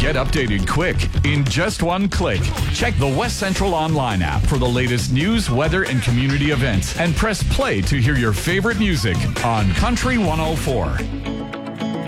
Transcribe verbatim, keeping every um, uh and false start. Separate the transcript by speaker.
Speaker 1: Get updated quick in just one click. Check the West Central Online app for the latest news, weather, and community events. And press play to hear your favorite music on Country one oh four.